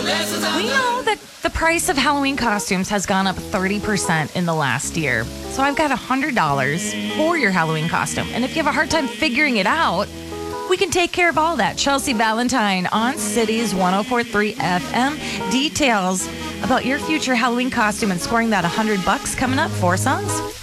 We know that the price of Halloween costumes has gone up 30% in the last year. So I've got $100 for your Halloween costume. And if you have a hard time figuring it out, we can take care of all that. Chelsea Valentine on Cities 104.3 FM. Details about your future Halloween costume and scoring that $100 coming up. 4 songs.